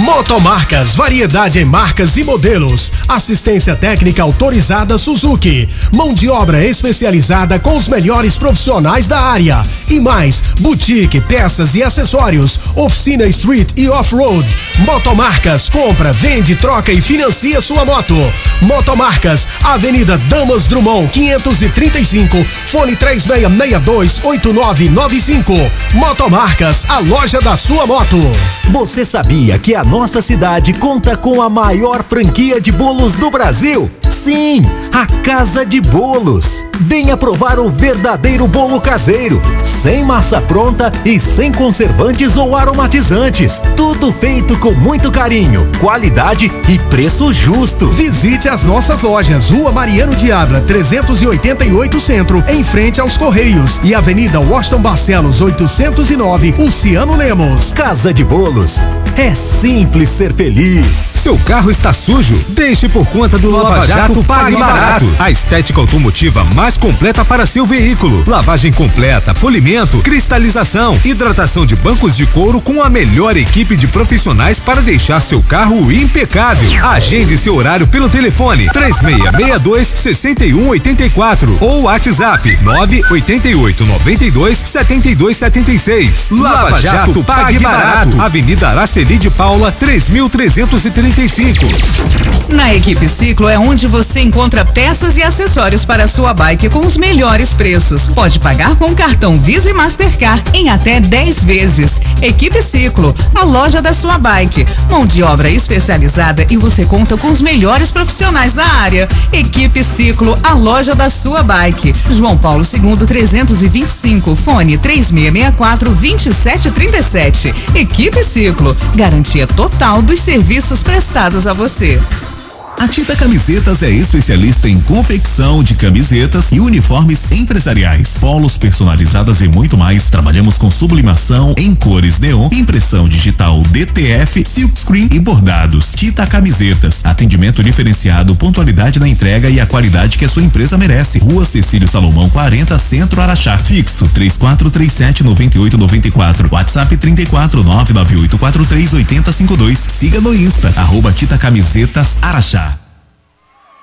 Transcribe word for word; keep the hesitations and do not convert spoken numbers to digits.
Motomarcas, variedade em marcas e modelos. Assistência técnica autorizada Suzuki. Mão de obra especializada com os melhores profissionais da área. E mais, boutique, peças e acessórios. Oficina street e off-road. Motomarcas, compra, vende, troca e financia sua moto. Motomarcas, Avenida Damas Drummond, quinhentos e trinta e cinco, fone três seis seis dois oito nove nove cinco. Motomarcas, a loja da sua moto. Você sabia que a nossa cidade conta com a maior franquia de bolos do Brasil? Sim, a Casa de Bolos. Venha provar o verdadeiro bolo caseiro, sem massa pronta e sem conservantes ou aromatizantes. Tudo feito com muito carinho, qualidade e preço justo. Visite as nossas lojas, Rua Mariano de Ávila, trezentos e oitenta e oito Centro, em frente aos Correios, e Avenida Washington Barcelos, oitocentos e nove, Luciano Lemos. Casa de Bolos, é simples ser feliz. Seu carro está sujo? Deixe por conta do Lava Jato Pague Barato. A estética automotiva mais completa para seu veículo. Lavagem completa, polimento, cristalização, hidratação de bancos de couro com a melhor equipe de profissionais para deixar seu carro impecável. Agende seu horário pelo telefone três seis seis dois, seis um oito quatro ou WhatsApp nove oito oito nove dois sete dois sete seis. Lava Jato Pague Barato. Avenida Araceli de Paula, três mil trezentos e trinta e cinco. Na Equipe Ciclo é onde você encontra peças e acessórios para a sua bike com os melhores preços. Pode pagar com cartão Visa e Mastercard em até dez vezes. Equipe Ciclo, a loja da sua bike. Mão de obra especializada e você conta com os melhores profissionais da área. Equipe Ciclo, a loja da sua bike. João Paulo segundo, trezentos e vinte e cinco, fone três seis seis quatro, dois sete três sete. Equipe Ciclo, garantia total dos serviços prestados a você. A Tita Camisetas é especialista em confecção de camisetas e uniformes empresariais, polos personalizadas e muito mais. Trabalhamos com sublimação em cores neon, impressão digital D T F, silkscreen e bordados. Tita Camisetas, atendimento diferenciado, pontualidade na entrega e a qualidade que a sua empresa merece. Rua Cecílio Salomão quarenta, Centro Araxá. Fixo três quatro três sete nove oito nove quatro. WhatsApp trinta e quatro, nove nove oito quatro três, oito zero cinco dois. Siga no Insta, arroba Tita Camisetas Araxá.